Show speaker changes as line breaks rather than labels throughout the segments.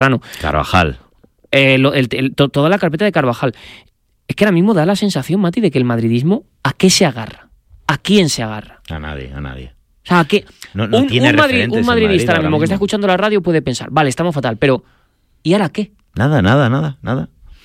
Carvajal.
Toda la carpeta de Carvajal. Es que ahora mismo da la sensación, Mati, de que el madridismo, ¿a qué se agarra? ¿A quién se agarra?
A nadie.
O sea, que
no tiene referentes
un madridista
ahora mismo
que está escuchando la radio puede pensar, vale, estamos fatal, pero ¿y ahora qué?
Nada.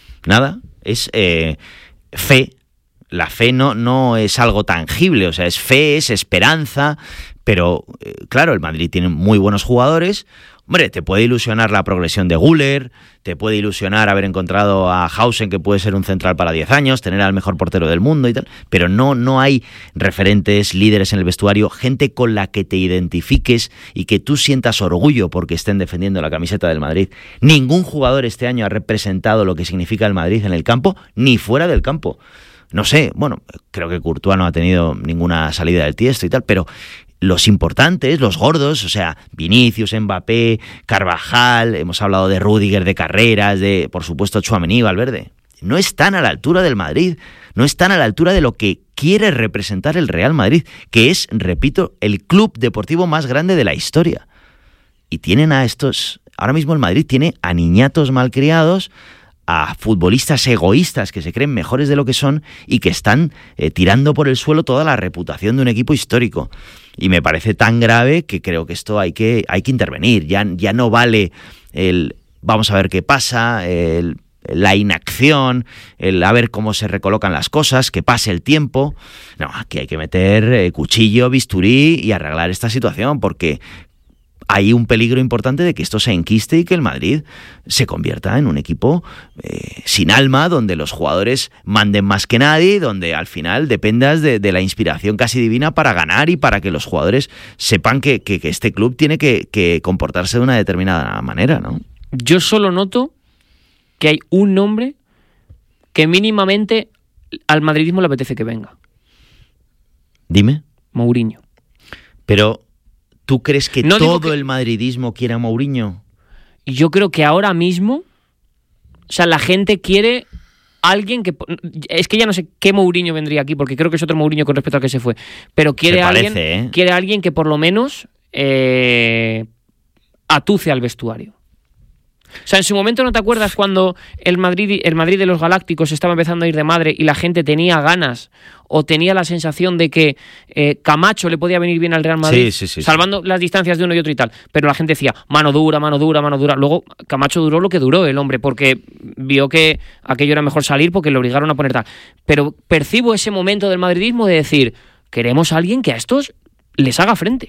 Es fe. La fe no es algo tangible, o sea, es fe, es esperanza, pero claro, el Madrid tiene muy buenos jugadores. Hombre, te puede ilusionar la progresión de Güler, te puede ilusionar haber encontrado a Hausen, que puede ser un central para 10 años, tener al mejor portero del mundo y tal, pero no hay referentes, líderes en el vestuario, gente con la que te identifiques y que tú sientas orgullo porque estén defendiendo la camiseta del Madrid. Ningún jugador este año ha representado lo que significa el Madrid en el campo, ni fuera del campo. No sé, bueno, creo que Courtois no ha tenido ninguna salida del tiesto y tal, pero los importantes, los gordos, o sea, Vinicius, Mbappé, Carvajal, hemos hablado de Rüdiger, de Carreras, de, por supuesto, Tchouaméni, Valverde, no están a la altura del Madrid, no están a la altura de lo que quiere representar el Real Madrid, que es, repito, el club deportivo más grande de la historia. Y tienen a estos, ahora mismo el Madrid tiene a niñatos malcriados, a futbolistas egoístas que se creen mejores de lo que son y que están tirando por el suelo toda la reputación de un equipo histórico. Y me parece tan grave que creo que esto hay que intervenir. Ya no vale el vamos a ver qué pasa, la inacción, el a ver cómo se recolocan las cosas, que pase el tiempo. No, aquí hay que meter cuchillo, bisturí y arreglar esta situación, porque hay un peligro importante de que esto se enquiste y que el Madrid se convierta en un equipo sin alma, donde los jugadores manden más que nadie, donde al final dependas de la inspiración casi divina para ganar y para que los jugadores sepan que este club tiene que comportarse de una determinada manera, ¿no?
Yo solo noto que hay un nombre que mínimamente al madridismo le apetece que venga.
Dime.
Mourinho.
Pero ¿tú crees que todo el madridismo quiere a Mourinho?
Yo creo que ahora mismo, o sea, la gente quiere alguien que... Es que ya no sé qué Mourinho vendría aquí, porque creo que es otro Mourinho con respecto al que se fue. Pero quiere alguien que por lo menos atuce al vestuario. O sea, en su momento, ¿no te acuerdas cuando el Madrid de los Galácticos estaba empezando a ir de madre y la gente tenía ganas o tenía la sensación de que Camacho le podía venir bien al Real Madrid, salvando las distancias de uno y otro y tal? Pero la gente decía, mano dura. Luego Camacho duró lo que duró el hombre, porque vio que aquello era mejor salir porque le obligaron a poner tal. Pero percibo ese momento del madridismo de decir, queremos a alguien que a estos les haga frente.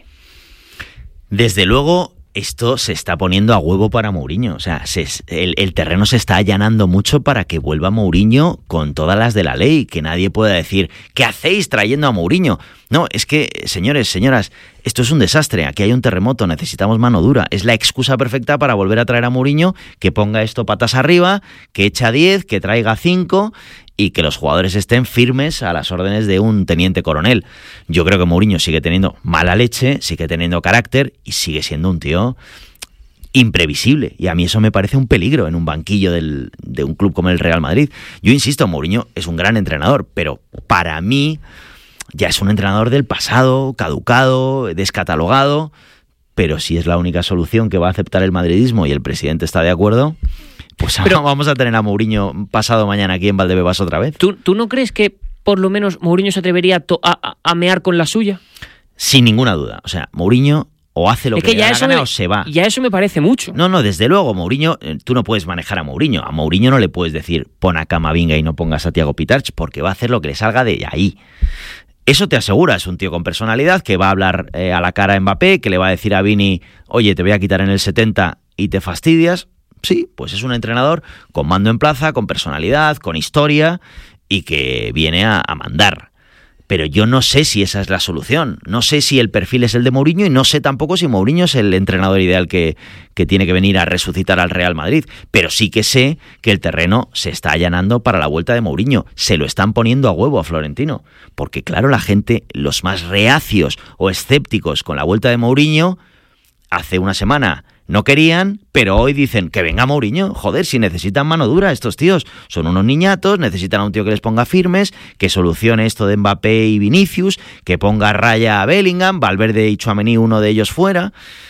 Desde luego, esto se está poniendo a huevo para Mourinho. O sea, el terreno se está allanando mucho para que vuelva Mourinho con todas las de la ley, que nadie pueda decir, ¿qué hacéis trayendo a Mourinho? No, es que, señores, señoras, esto es un desastre, aquí hay un terremoto, necesitamos mano dura. Es la excusa perfecta para volver a traer a Mourinho, que ponga esto patas arriba, que echa 10, que traiga 5 y que los jugadores estén firmes a las órdenes de un teniente coronel. Yo creo que Mourinho sigue teniendo mala leche, sigue teniendo carácter y sigue siendo un tío imprevisible. Y a mí eso me parece un peligro en un banquillo de un club como el Real Madrid. Yo insisto, Mourinho es un gran entrenador, pero para mí ya es un entrenador del pasado, caducado, descatalogado. Pero si es la única solución que va a aceptar el madridismo y el presidente está de acuerdo, pues vamos a tener a Mourinho pasado mañana aquí en Valdebebas otra vez.
¿Tú no crees que por lo menos Mourinho se atrevería a mear con la suya?
Sin ninguna duda. O sea, Mourinho o hace lo que le da la gana o se va.
Ya eso me parece mucho.
No, desde luego, Mourinho, tú no puedes manejar a Mourinho. A Mourinho no le puedes decir, pon a Camavinga y no pongas a Thiago Pitarch, porque va a hacer lo que le salga de ahí. Eso te asegura, es un tío con personalidad que va a hablar a la cara a Mbappé, que le va a decir a Vini, oye, te voy a quitar en el 70 y te fastidias. Sí, pues es un entrenador con mando en plaza, con personalidad, con historia y que viene a mandar. Pero yo no sé si esa es la solución. No sé si el perfil es el de Mourinho y no sé tampoco si Mourinho es el entrenador ideal que tiene que venir a resucitar al Real Madrid. Pero sí que sé que el terreno se está allanando para la vuelta de Mourinho. Se lo están poniendo a huevo a Florentino. Porque claro, la gente, los más reacios o escépticos con la vuelta de Mourinho, hace una semana no querían, pero hoy dicen que venga Mourinho. Joder, si necesitan mano dura estos tíos. Son unos niñatos, necesitan a un tío que les ponga firmes, que solucione esto de Mbappé y Vinicius, que ponga raya a Bellingham, Valverde y Tchouaméni, uno de ellos fuera.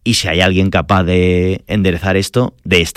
y si hay alguien capaz de enderezar esto, de esta